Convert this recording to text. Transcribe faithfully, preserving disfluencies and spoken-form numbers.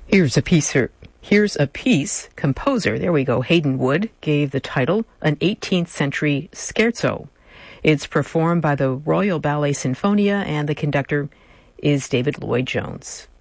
Here's a piece here. Here's a piece composer, there we go, Hayden Wood, gave the title an eighteenth century scherzo. It's performed by the Royal Ballet Sinfonia, and the conductor is David Lloyd Jones.